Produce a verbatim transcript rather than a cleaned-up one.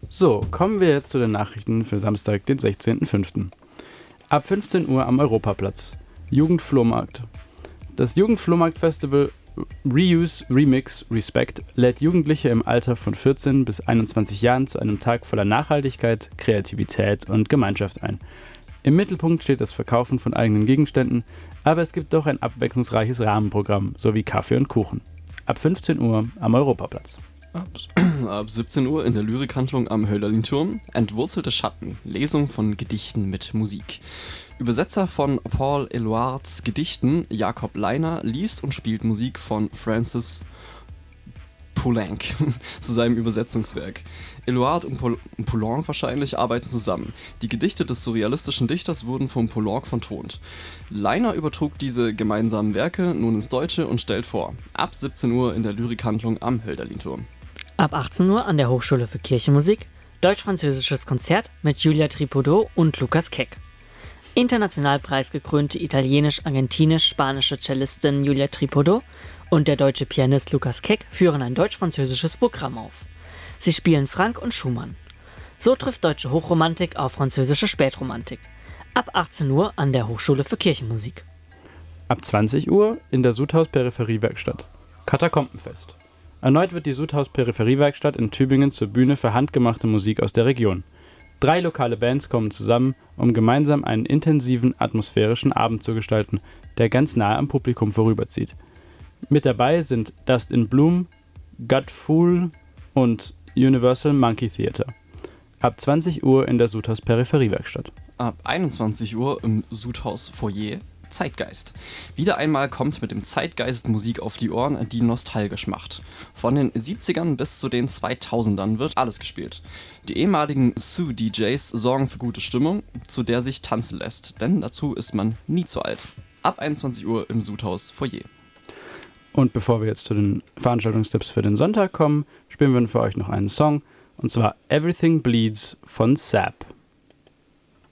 So, kommen wir jetzt zu den Nachrichten für Samstag, den sechzehnten fünften Ab fünfzehn Uhr am Europaplatz. Jugendflohmarkt. Das Jugendflohmarkt-Festival Reuse, Remix, Respect lädt Jugendliche im Alter von vierzehn bis einundzwanzig Jahren zu einem Tag voller Nachhaltigkeit, Kreativität und Gemeinschaft ein. Im Mittelpunkt steht das Verkaufen von eigenen Gegenständen, aber es gibt doch ein abwechslungsreiches Rahmenprogramm sowie Kaffee und Kuchen. Ab fünfzehn Uhr am Europaplatz. Ab, ab siebzehn Uhr in der Lyrikhandlung am Hölderlin-Turm Entwurzelte Schatten, Lesung von Gedichten mit Musik. Übersetzer von Paul Eluards Gedichten, Jakob Leiner, liest und spielt Musik von Francis Poulenc zu seinem Übersetzungswerk. Eluard und Pol- Poulenc wahrscheinlich arbeiten zusammen. Die Gedichte des surrealistischen Dichters wurden von Poulenc vertont. Leiner übertrug diese gemeinsamen Werke nun ins Deutsche und stellt vor. Ab siebzehn Uhr in der Lyrikhandlung am Hölderlin-Turm. Ab achtzehn Uhr an der Hochschule für Kirchenmusik deutsch-französisches Konzert mit Julia Tripodot und Lukas Keck. International preisgekrönte italienisch-argentinisch-spanische Cellistin Julia Tripodot und der deutsche Pianist Lukas Keck führen ein deutsch-französisches Programm auf. Sie spielen Franck und Schumann. So trifft deutsche Hochromantik auf französische Spätromantik. Ab achtzehn Uhr an der Hochschule für Kirchenmusik. Ab zwanzig Uhr in der Sudhaus-Peripheriewerkstatt. Katakombenfest. Erneut wird die Sudhaus-Peripheriewerkstatt in Tübingen zur Bühne für handgemachte Musik aus der Region. Drei lokale Bands kommen zusammen, um gemeinsam einen intensiven, atmosphärischen Abend zu gestalten, der ganz nahe am Publikum vorüberzieht. Mit dabei sind Dust in Bloom, Gut Fool und Universal Monkey Theatre. Ab zwanzig Uhr in der Sudhaus Peripheriewerkstatt. Ab einundzwanzig Uhr im Sudhaus Foyer Zeitgeist. Wieder einmal kommt mit dem Zeitgeist Musik auf die Ohren, die nostalgisch macht. Von den siebzigern bis zu den zweitausendern wird alles gespielt. Die ehemaligen Sue-D Js sorgen für gute Stimmung, zu der sich tanzen lässt, denn dazu ist man nie zu alt. Ab einundzwanzig Uhr im Sudhaus Foyer. Und bevor wir jetzt zu den Veranstaltungstipps für den Sonntag kommen, spielen wir für euch noch einen Song, und zwar Everything Bleeds von Sap.